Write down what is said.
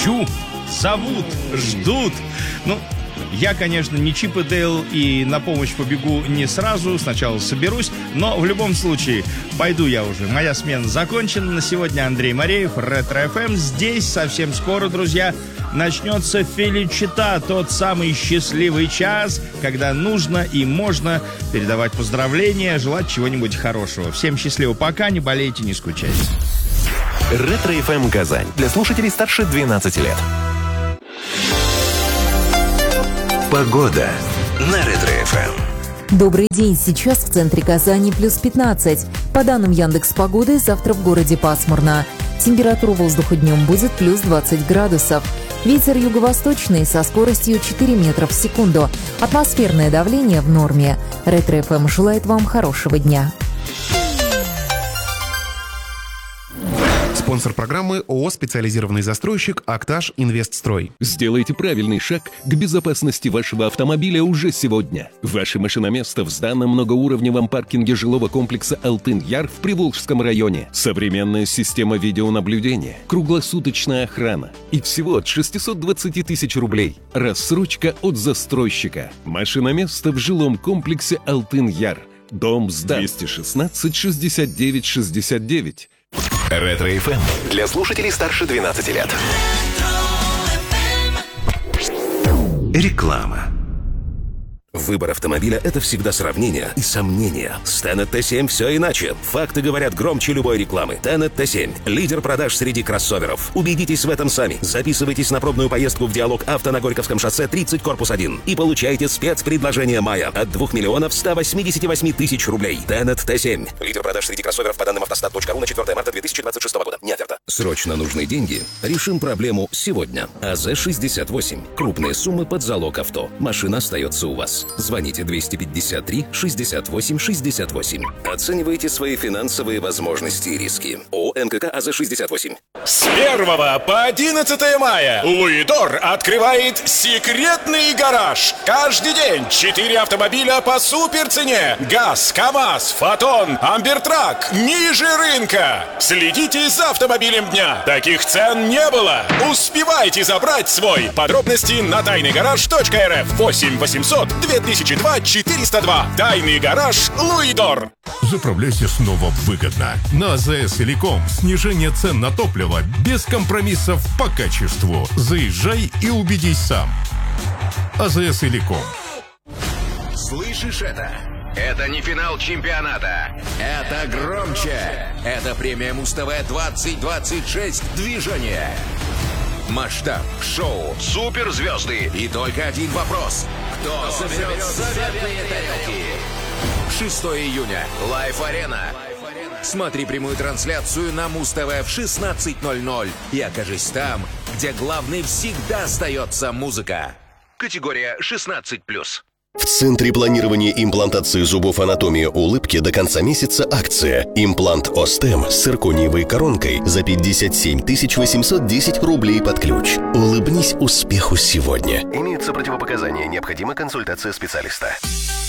хочу, зовут, ждут. Ну, я, конечно, не Чип и Дейл и на помощь побегу не сразу, сначала соберусь, но в любом случае пойду я уже. Моя смена закончена. На сегодня Андрей Мореев, Ретро ФМ. Здесь совсем скоро, друзья, начнется Феличита, тот самый счастливый час, когда нужно и можно передавать поздравления, желать чего-нибудь хорошего. Всем счастливо, пока, не болейте, не скучайте. Ретро ФМ Казань. Для слушателей старше 12 лет. Погода на Ретро ФМ. Добрый день. Сейчас в центре Казани плюс 15. По данным Яндекс.Погоды, завтра в городе пасмурно. Температура воздуха днем будет плюс 20 градусов. Ветер юго-восточный со скоростью 4 метра в секунду. Атмосферное давление в норме. Ретро ФМ желает вам хорошего дня. Спонсор программы ООО «Специализированный застройщик Актаж Инвестстрой». Сделайте правильный шаг к безопасности вашего автомобиля уже сегодня. Ваше машиноместо в сданном многоуровневом паркинге жилого комплекса «Алтын-Яр» в Приволжском районе. Современная система видеонаблюдения, круглосуточная охрана и всего от 620 тысяч рублей. Рассрочка от застройщика. Машиноместо в жилом комплексе «Алтын-Яр». Дом сдан. 216 69 69. Ретро ФМ для слушателей старше 12 лет. Реклама. Выбор автомобиля – это всегда сравнение и сомнения. С Tennet T7 все иначе. Факты говорят громче любой рекламы. Tennet T7 – лидер продаж среди кроссоверов. Убедитесь в этом сами. Записывайтесь на пробную поездку в Диалог Авто на Горьковском шоссе 30, корпус 1. И получайте спецпредложение мая от 2 миллионов 188 тысяч рублей. Tennet T7 – лидер продаж среди кроссоверов по данным автостат.ру на 4 марта 2026 года. Не оферта. Срочно нужны деньги? Решим проблему сегодня. АЗ-68. Крупные суммы под залог авто. Машина остается у вас. Звоните 253 68 68. Оценивайте свои финансовые возможности и риски. ООО НКК АЗ-68. С 1 по 11 мая Луидор открывает секретный гараж. Каждый день 4 автомобиля по суперцене. ГАЗ, КамАЗ, Фотон, Амбертрак ниже рынка. Следите за автомобилем дня. Таких цен не было. Успевайте забрать свой. Подробности на тайныйгараж.рф 8 800 2002 402. Тайный гараж Луидор. Заправляйся снова выгодно. На АЗС Элеком снижение цен на топливо без компромиссов по качеству. Заезжай и убедись сам. АЗС Элеком. Слышишь это? Это не финал чемпионата. Это громче. Это премия Муз-ТВ 2026 движение. Масштаб, шоу, суперзвезды и только один вопрос. Кто заберет заветные тарелки? 6 июня. Лайф-арена. Смотри прямую трансляцию на Муз-ТВ в 16:00 и окажись там, где главной всегда остается музыка. Категория 16+. В Центре планирования имплантации зубов «Анатомия улыбки» до конца месяца акция. Имплант Остем с циркониевой коронкой за 57 810 рублей под ключ. Улыбнись успеху сегодня. Имеются противопоказания. Необходима консультация специалиста.